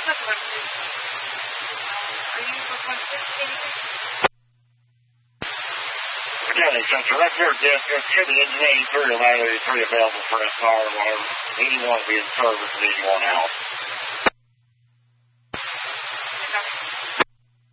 County Central, that's your desk. There should be engine 83 or 83 available for that car or whatever. 81 will be in service and 81 out.